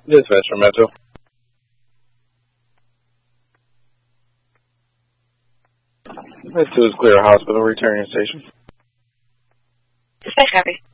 Dispatch from Metro. This is Clear Hospital, returning station. Dispatch copy.